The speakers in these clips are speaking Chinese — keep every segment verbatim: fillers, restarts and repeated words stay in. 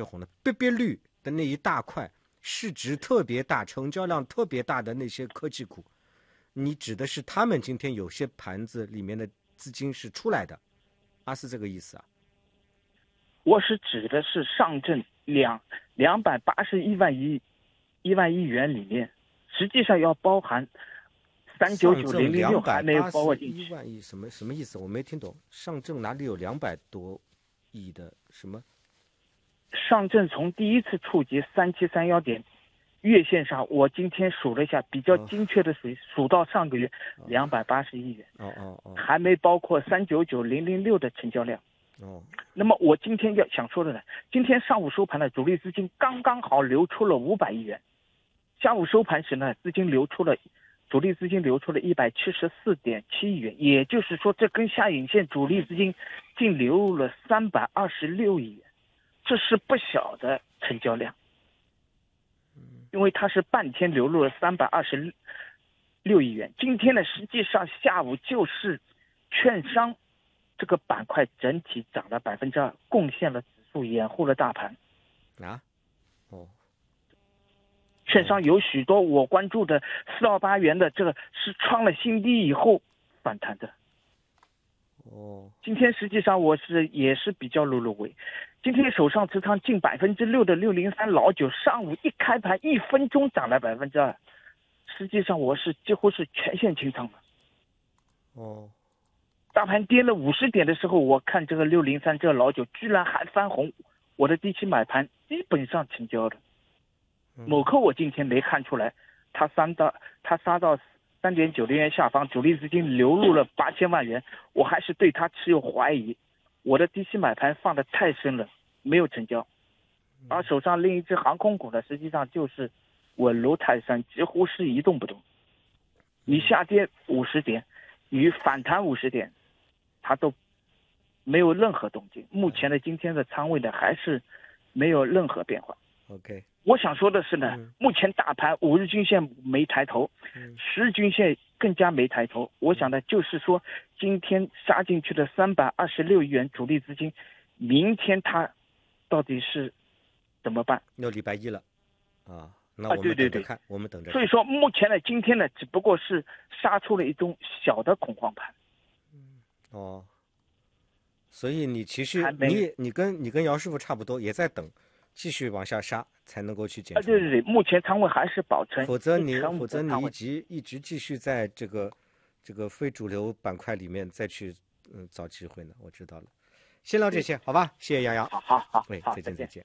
红的，碧碧绿的那一大块，市值特别大、成交量特别大的那些科技股，你指的是他们今天有些盘子里面的资金是出来的，啊，是这个意思啊？ 我是指的是上证两两百八十一万亿一万亿元里面，实际上要包含三九九零零六还没有包括进去。 一万亿什么什么意思？我没听懂。上证哪里有两百多亿的什么？ 上证从第一次触及三七三幺点月线上，我今天数了一下，比较精确的数、哦、数到上个月两百八十亿元。 哦哦哦， 还没包括三九九零零六的成交量。 哦， 那么我今天要想说的呢，今天上午收盘的主力资金刚刚好流出了五百亿元，下午收盘时呢，资金流出了，主力资金流出了一百七十四点七亿元，也就是说，这根下影线主力资金净流入了三百二十六亿元，这是不小的成交量。因为它是半天流入了三百二十六亿元。今天呢，实际上下午就是券商这个板块整体涨了百分之二，贡献了指数，掩护了大盘。 啊，哦， 券商有许多我关注的四到八元的，这个是创了新低以后反弹的。 哦， 今天实际上我是也是比较入入围。今天手上持仓近百分之六的六零三老九，上午一开盘一分钟涨了百分之二，实际上我是几乎是全线清仓的。 哦， 大盘跌了五十点的时候，我看这个六零三这个老九居然还翻红，我的低期买盘基本上成交了。某科我今天没看出来，它杀到它杀到三点九零元下方，主力资金流入了八千万元，我还是对它持有怀疑。我的低期买盘放得太深了，没有成交。而手上另一只航空股呢，实际上就是稳如泰山，几乎是一动不动。你下跌五十点，你反弹五十点，它都没有任何动静。目前的今天的仓位呢，还是没有任何变化。 OK， 我想说的是呢，嗯、目前大盘五日均线没抬头，嗯、十日均线更加没抬头。我想呢，就是说今天杀进去的三百二十六亿元主力资金，明天它到底是怎么办？ 又礼拜一了，啊，那我们等着看，啊、对对对我们等着看。 所以说，目前呢，今天呢，只不过是杀出了一种小的恐慌盘。 嗯，哦，所以你其实你你跟你跟姚师傅差不多，也在等。继续往下杀才能够去减。 啊，对对对，目前仓位还是保存。 否则你否则你一直一直继续在这个这个非主流板块里面再去嗯找机会呢。我知道了，先聊这些，好吧？谢谢杨洋。 好好好， 对，再见再见。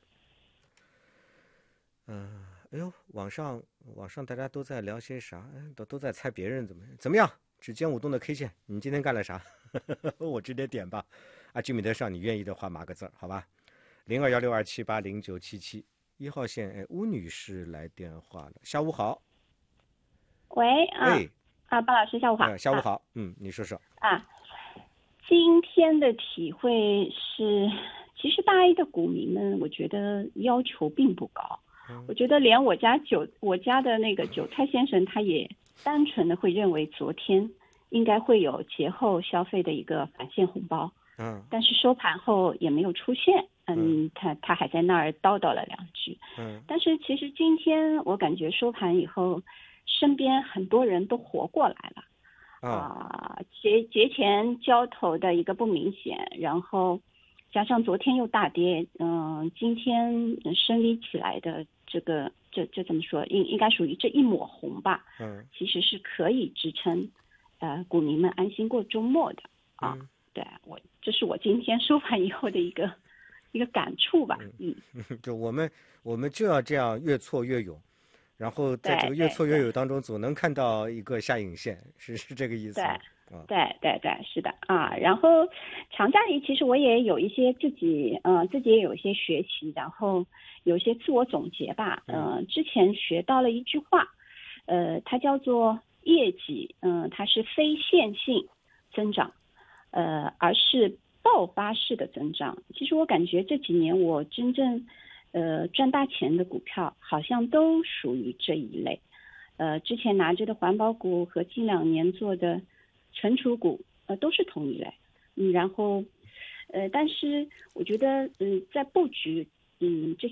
嗯、呃，哎呦，网上网上大家都在聊些啥？都都在猜别人怎么怎么样？指尖舞动的 K 线，你今天干了啥？我直接点吧。阿基米德上，你愿意的话码个字，好吧？零二幺六二七八零九七七一号线，哎，吴女士来电话了。下午好。 喂啊喂啊，巴老师下午好。 呃、下午好、啊，嗯，你说说。 啊，今天的体会是，其实大 A 的股民们，我觉得要求并不高。嗯、我觉得连我家韭我家的那个韭菜先生，他也单纯的会认为昨天应该会有节后消费的一个返现红包。 嗯， 但是收盘后也没有出现。嗯，他他还在那儿叨叨了两句。 嗯， 但是其实今天我感觉收盘以后，身边很多人都活过来了。啊、呃，节节前交投的一个不明显，然后加上昨天又大跌，嗯、呃，今天升离起来的这个这这怎么说？应应该属于这一抹红吧。 嗯， 其实是可以支撑呃股民们安心过周末的啊。 嗯、 对我，这是我今天收盘以后的一个。一个感触吧，嗯， 就我们我们就要这样越挫越勇，然后在这个越挫越勇当中，总能看到一个下影线，是是这个意思。 对， 啊， 对对对，是的啊。然后长假里其实我也有一些自己，嗯、呃，自己也有一些学习，然后有一些自我总结吧。嗯、呃，之前学到了一句话，呃，它叫做业绩，嗯、呃，它是非线性增长，呃，而是爆发式的增长。其实我感觉这几年我真正呃赚大钱的股票好像都属于这一类。呃，之前拿着的环保股和近两年做的存储股呃都是同一类。嗯，然后呃但是我觉得嗯在布局嗯这